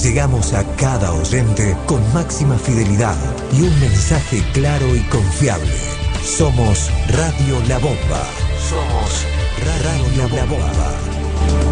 Llegamos a cada oyente con máxima fidelidad y un mensaje claro y confiable. Somos Radio La Bomba. Somos Radio La Bomba.